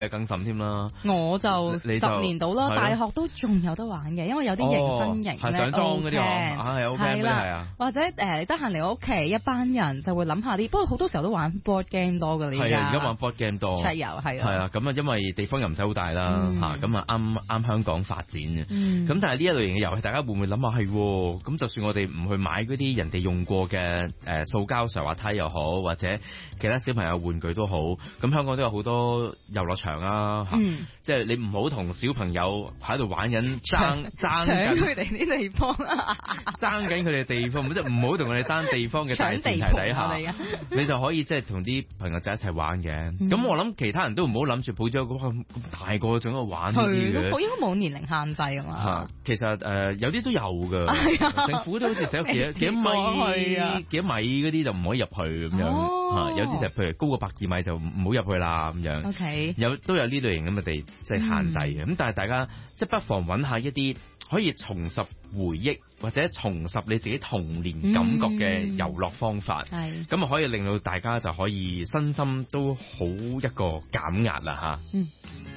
更甚添啦。 我就你就 10年到啦， 係咯大學都仲有得玩嘅，因為有啲迎新營係咧上莊嗰啲 OK 係 OK 嗰啲係啊。 或者得閒嚟我屋企一班人就會諗下啲，不過好多時候都玩 board game 多㗎啦。 係啊，而家玩 board game 多。 桌遊係啊。 係啊，咁啊，因為地方又唔使好大啦嚇，咁啊啱香港發展嘅。咁但係呢一類型嘅遊戲，大家會唔會諗下係喎？咁就算我哋唔去買嗰啲人哋用過嘅塑膠上滑梯又好，或者其他小朋友玩具都好，咁香港都有好多遊樂場啊嚇，即係你唔好同小朋友喺度玩緊爭緊佢哋啲地方， 爭緊佢哋地方，即係唔好同佢哋爭地方嘅大前提底下，你就可以即係同啲朋友仔一齊玩嘅。咁我諗其他人都唔好諗住抱咗咁大個仲喺度玩呢啲嘅。 應該冇年齡限制啊嘛。 其實有啲都有㗎，政府都好似寫咗幾多米嗰啲就唔可以入去咁樣。有啲就譬如高過100米就唔好入去啦咁樣。 OK， 都有呢類型咁嘅地即係限制嘅。咁但係大家即係不妨揾下一啲可以重拾回憶或者重拾你自己童年感覺嘅遊樂方法，咁啊可以令到大家就可以身心都好一個減壓啦嚇。